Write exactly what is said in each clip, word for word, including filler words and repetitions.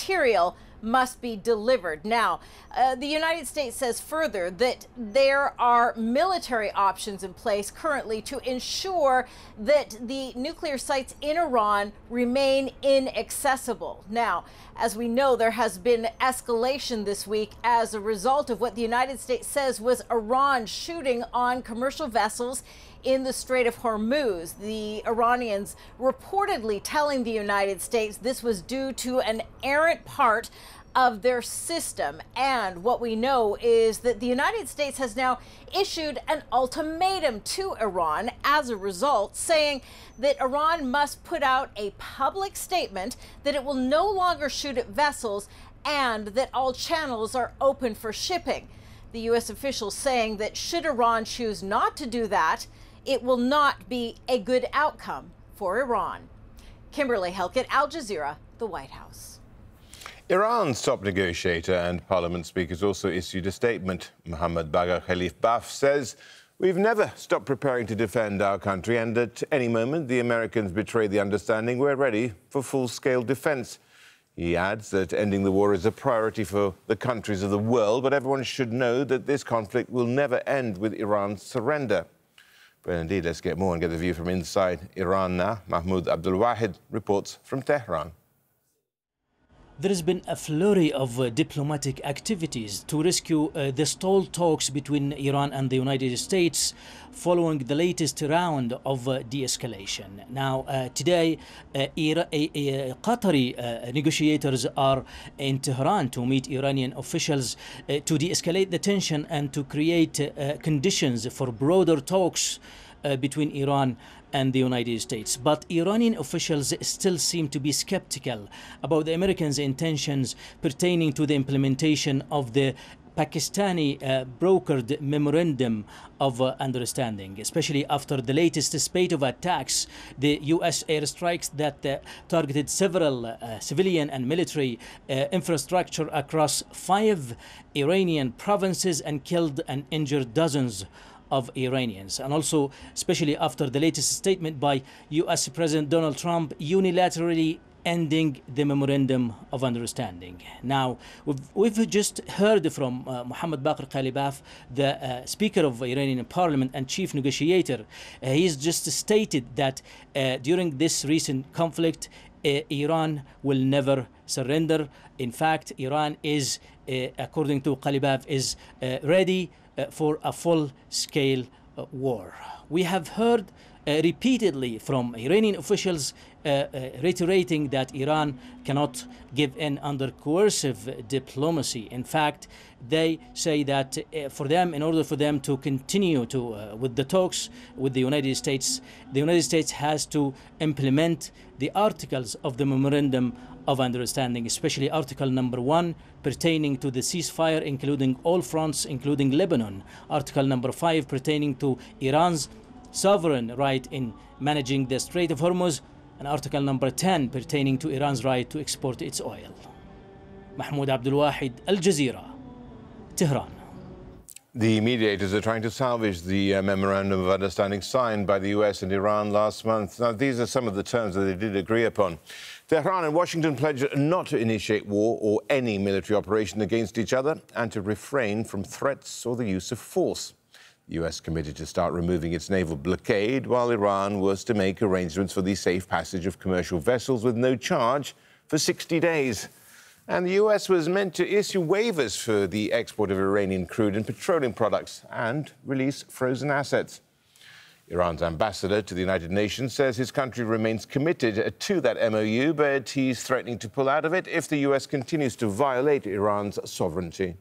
material must be delivered. Now, uh, the United States says further that there are military options in place currently to ensure that the nuclear sites in Iran remain inaccessible. Now, as we know, there has been escalation this week as a result of what the United States says was Iran shooting on commercial vessels in the Strait of Hormuz. The Iranians reportedly telling the United States this was due to an errant part of their system. And what we know is that the United States has now issued an ultimatum to Iran as a result, saying that Iran must put out a public statement that it will no longer shoot at vessels and that all channels are open for shipping. The U S officials saying that should Iran choose not to do that, it will not be a good outcome for Iran. Kimberly Helkett, Al Jazeera, the White House. Iran's top negotiator and parliament speakers also issued a statement. Mohammad Bagher Khalif Baf says, "We've never stopped preparing to defend our country, and at any moment the Americans betray the understanding, we're ready for full-scale defense." He adds that ending the war is a priority for the countries of the world, but everyone should know that this conflict will never end with Iran's surrender. But indeed, let's get more and get the view from inside Iran now. Mahmoud Abdulwahid reports from Tehran. There has been a flurry of uh, diplomatic activities to rescue uh, the stalled talks between Iran and the United States following the latest round of uh, de-escalation. Now, uh, today, uh, Ira uh, uh, Qatari uh, negotiators are in Tehran to meet Iranian officials uh, to de-escalate the tension and to create uh, conditions for broader talks uh, between Iran and the United States. But Iranian officials still seem to be skeptical about the Americans' intentions pertaining to the implementation of the Pakistani uh, brokered memorandum of uh, understanding, especially after the latest spate of attacks, the U S airstrikes that uh, targeted several uh, civilian and military uh, infrastructure across five Iranian provinces and killed and injured dozens of Iranians. And also, especially after the latest statement by U S President Donald Trump unilaterally ending the Memorandum of Understanding. Now, we've, we've just heard from uh, Mohammad Bagher Khalif Baf, the uh, Speaker of Iranian Parliament and Chief Negotiator. Uh, he's just stated that uh, during this recent conflict, uh, Iran will never surrender. In fact, Iran is, uh, according to Khalif Baf, is uh, ready uh, for a full-scale uh, war. We have heard uh, repeatedly from Iranian officials uh, uh, reiterating that Iran cannot give in under coercive diplomacy. In fact, they say that uh, for them, in order for them to continue to uh, with the talks with the United States, the United States has to implement the articles of the Memorandum of Understanding, especially Article number one pertaining to the ceasefire, including all fronts, including Lebanon. Article number five pertaining to Iran's sovereign right in managing the Strait of Hormuz, and Article number ten pertaining to Iran's right to export its oil. Mahmoud Abdulwahid, Al Jazeera, Tehran. The mediators are trying to salvage the uh, Memorandum of Understanding signed by the U S and Iran last month. Now, these are some of the terms that they did agree upon. Tehran and Washington pledged not to initiate war or any military operation against each other and to refrain from threats or the use of force. The U S committed to start removing its naval blockade, while Iran was to make arrangements for the safe passage of commercial vessels with no charge for sixty days. And the U S was meant to issue waivers for the export of Iranian crude and petroleum products and release frozen assets. Iran's ambassador to the United Nations says his country remains committed to that M O U, but he's threatening to pull out of it if the U S continues to violate Iran's sovereignty.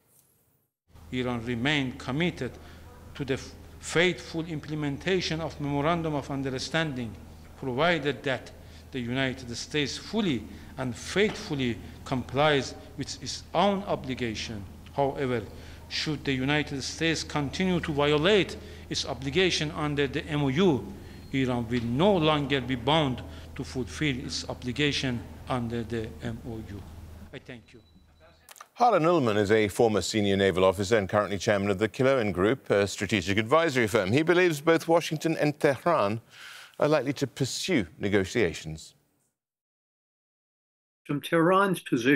Iran remained committed to the faithful implementation of Memorandum of Understanding, provided that the United States fully and faithfully complies with its own obligation. However, should the United States continue to violate its obligation under the M O U, Iran will no longer be bound to fulfill its obligation under the M O U. I thank you. Harlan Ullman is a former senior naval officer and currently chairman of the Kiloan Group, a strategic advisory firm. He believes both Washington and Tehran are likely to pursue negotiations. From Tehran's position,